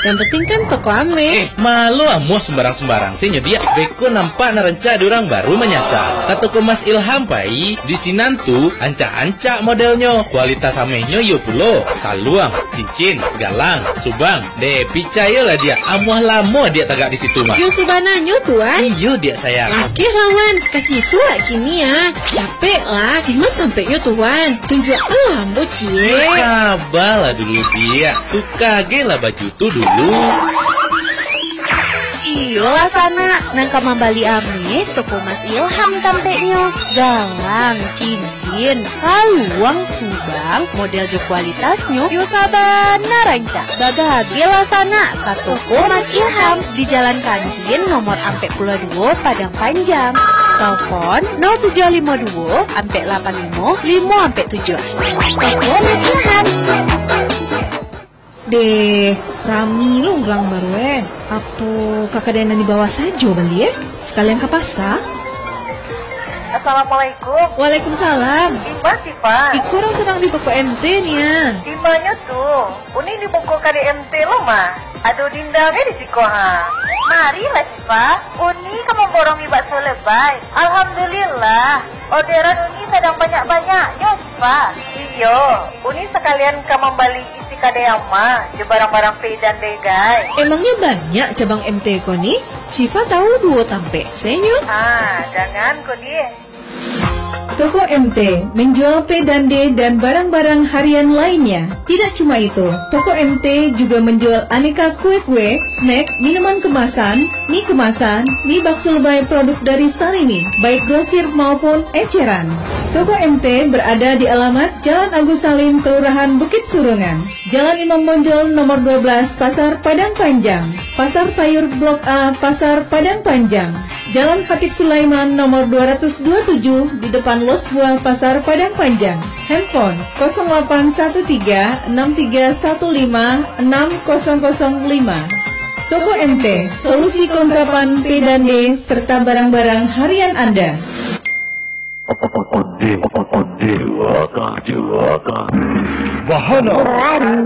Yang penting kan toko ame. Malu amuh sembarang-sembarang sih nyodia. Beko nampak narenca durang baru menyasar. Kata ko Mas Ilham pai, di sinan tuh ancak-ancak modelnya. Kualitas amehnya yo pulo. Kaluang, cincin, galang, subang. Deh, picayalah dia. Amuh lama dia tagak di situ mah. Yo subananyo tuan. Iyo dia sayang. Oke lawan, kasih itu lah kini ya. Capek lah, gimana tampaknya tuan. Tunjuk alam cie. Sabarlah dulu dia. Tuh kage lah baju tuh dulu. Iyo lah sana, nangka mambali ame, toko Mas Ilham tampeknya. Galang, cincin, kaluang, subang, model jo kualitasnya, yo sabana ranca. Bagage lah sana, ka toko Mas Ilham, di Jalan Kantin nomor ampe 2 Padang Panjang. Telepon 0752 ampe 85 5 ampe 7. Toko Mas Ilham. Deh, Rami lu gang baru Apa kakak Dena di bawah saja beli sekalian ke pasar? Assalamualaikum. Waalaikumsalam. Ipa Sipa. Iku orang sedang di toko MT nih ya. Dimana tuh? Uni di buku KDMT lo mah. Aduh dindangnya di siko ha. Mari lah Sipa. Uni kamu borongi bakso lebay. Alhamdulillah. Orderan Uni sedang banyak-banyaknya Sipa. Iyo. Uni sekalian kamu balik isi kadeyama. Je barang-barang pay dan degay. Emangnya banyak cabang MT ko nih? Syifa tahu 2 tampe. Senyo. Jangan kok dia. Toko MT menjual P dan D dan barang-barang harian lainnya. Tidak cuma itu, toko MT juga menjual aneka kue-kue, snack, minuman kemasan, mie bakso lebay produk dari Sarini, baik grosir maupun eceran. Toko MT berada di alamat Jalan Agus Salim, Kelurahan Bukit Surungan, Jalan Imam Bonjol nomor 12, Pasar Padang Panjang, Pasar Sayur Blok A, Pasar Padang Panjang, Jalan Khatib Sulaiman nomor 227 di depan Los Buah, Pasar Padang Panjang. Handphone 0813-6315-6005. Toko MT, solusi kelengkapan P dan D serta barang-barang harian Anda. Wahana